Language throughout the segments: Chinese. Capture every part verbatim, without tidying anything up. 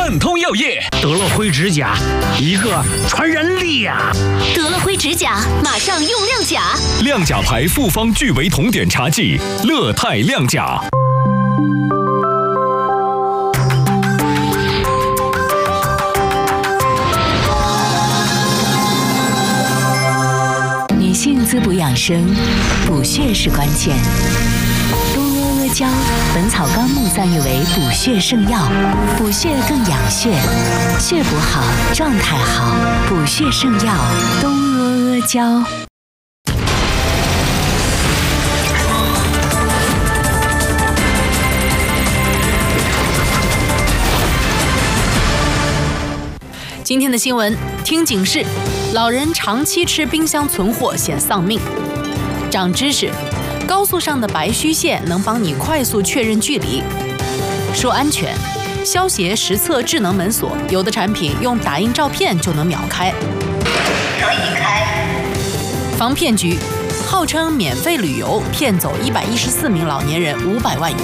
万通药业得了灰指甲，一个传染力呀！ 得了灰指甲，马上用亮甲。 亮甲牌复方聚维酮碘茶剂，乐泰亮甲。 女性滋补养生，补血是关键。东阿阿胶，《本草纲目》赞誉为补血圣药，补血更养血，血补好，状态好，补血圣药东阿阿胶。 今天的新闻，听警示：老人长期吃冰箱存货显丧命。长知识：高速上的白虚线能帮你快速确认距离。说安全：消协实测智能门锁，有的产品用打印照片就能秒开。 可以开。 防骗局：号称免费旅游，骗走一百一十四名老年人五百万元。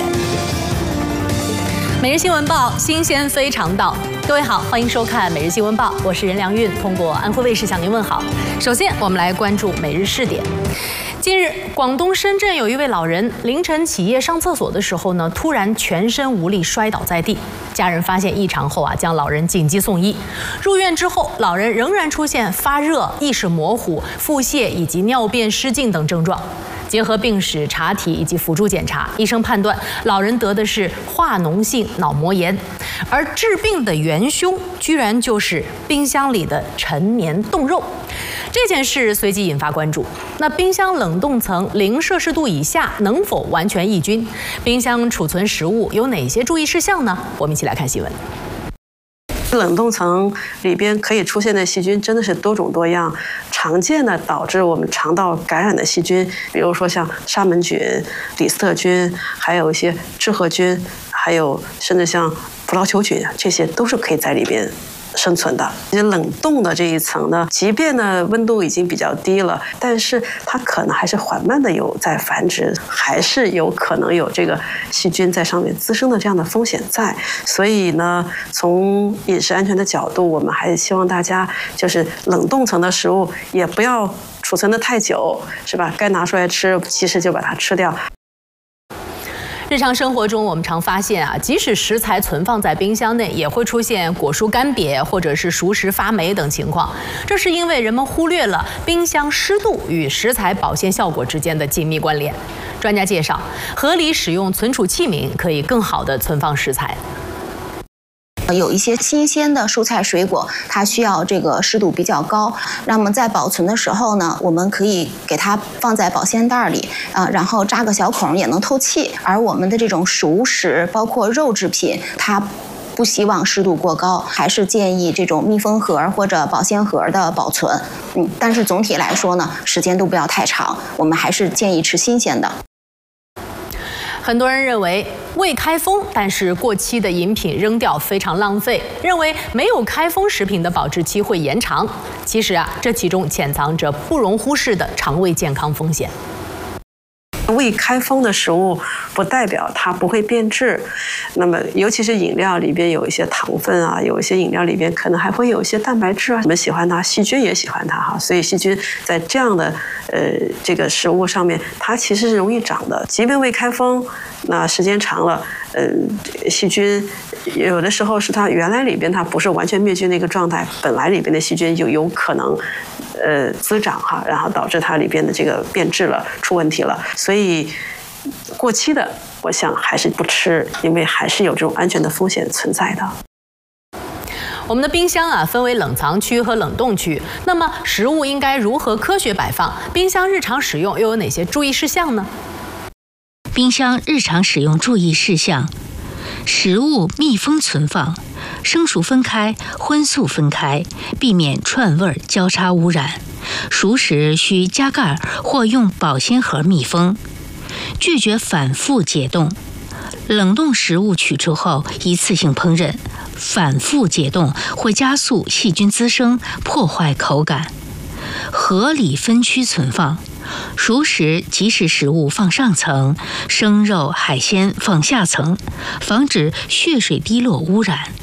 每日新闻报，新鲜非常到。各位好，欢迎收看每日新闻报，我是任良韵，通过安徽卫视向您问好。首先，我们来关注每日试点。近日，广东深圳有一位老人凌晨起夜上厕所的时候呢，突然全身无力摔倒在地。家人发现异常后啊，将老人紧急送医。入院之后，老人仍然出现发热、意识模糊、腹泻以及尿便失禁等症状。结合病史、查体以及辅助检查，医生判断老人得的是化脓性脑膜炎，而致病的元凶居然就是冰箱里的陈年冻肉。这件事随即引发关注。那冰箱冷冻层零摄氏度以下能否完全抑菌？冰箱储存食物有哪些注意事项呢？我们一起来看新闻。 冷冻层里边可以出现的细菌真的是多种多样，常见的导致我们肠道感染的细菌，比如说像沙门菌、李斯特菌，还有一些致褐菌，还有甚至像葡萄球菌，这些都是可以在里边生存的。这冷冻的这一层呢，即便呢温度已经比较低了，但是它可能还是缓慢的有在繁殖，还是有可能有这个细菌在上面滋生的这样的风险在。所以呢，从饮食安全的角度，我们还是希望大家就是冷冻层的食物也不要储存的太久，是吧？该拿出来吃，其实就把它吃掉。 日常生活中，我们常发现啊，即使食材存放在冰箱内，也会出现果蔬干瘪或者是熟食发霉等情况。这是因为人们忽略了冰箱湿度与食材保鲜效果之间的紧密关联。专家介绍，合理使用存储器皿可以更好地存放食材。 有一些新鲜的蔬菜水果，它需要这个湿度比较高。那么在保存的时候呢，我们可以给它放在保鲜袋里，啊，然后扎个小孔也能透气。而我们的这种熟食，包括肉制品，它不希望湿度过高，还是建议这种密封盒或者保鲜盒的保存。嗯，但是总体来说呢，时间都不要太长，我们还是建议吃新鲜的。 很多人认为未开封但是过期的饮品扔掉非常浪费，认为没有开封食品的保质期会延长。其实啊，这其中潜藏着不容忽视的肠胃健康风险。 未开封的食物不代表它不会变质，那么尤其是饮料里边有一些糖分啊，有一些饮料里边可能还会有一些蛋白质啊，我们喜欢它，细菌也喜欢它哈，所以细菌在这样的呃这个食物上面，它其实是容易长的。即便未开封，那时间长了，嗯、呃，细菌有的时候是它原来里边它不是完全灭菌的一个状态，本来里边的细菌就有可能呃滋长哈，然后导致它里边的这个变质了，出问题了。所以过期的，我想还是不吃，因为还是有这种安全的风险存在的。 我们的冰箱啊，分为冷藏区和冷冻区。那么，食物应该如何科学摆放？冰箱日常使用又有哪些注意事项呢？ 冰箱日常使用注意事项：食物密封存放，生熟分开，荤素分开，避免串味交叉污染。熟食需加盖或用保鲜盒密封，拒绝反复解冻。冷冻食物取出后一次性烹饪，反复解冻会加速细菌滋生，破坏口感。合理分区存放，熟食即食食物放上层，生肉海鲜放下层，防止血水滴落污染。